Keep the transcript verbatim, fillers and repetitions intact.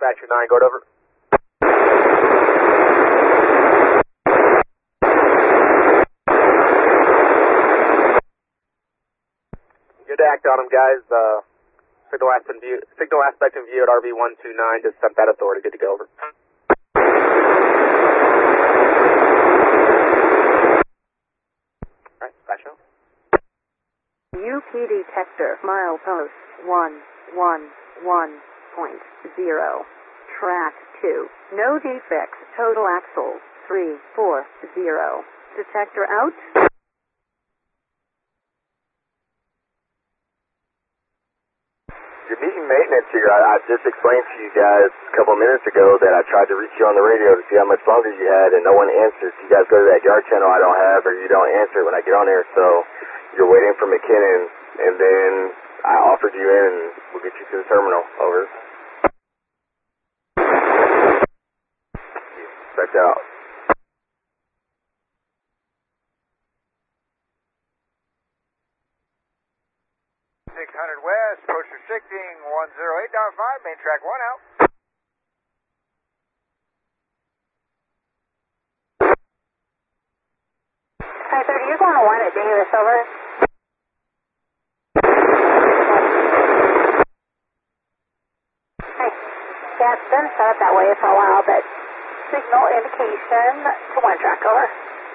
Dispatcher nine, go over. Good to act on them, guys. Uh, signal, aspect view, signal aspect and view at R V one two nine, just sent that authority. Good to go, over. Alright, dispatch out. U P detector, milepost one one one point zero. Track two. No defects. Total axles three four zero. Detector out. You're meeting maintenance here. I, I just explained to you guys a couple minutes ago that I tried to reach you on the radio to see how much longer you had, and no one answers. You guys go to that yard channel I don't have, or you don't answer when I get on there, so you're waiting for McKinnon, and then I offered you in, and we'll get you to the terminal. Over. Checked out. six hundred West, approach restricting, one zero eight point five, main track one out. five thirty, you're going to one at Davis, over. Hey, yeah, it's been set up that way for a while, but signal indication to one track, over.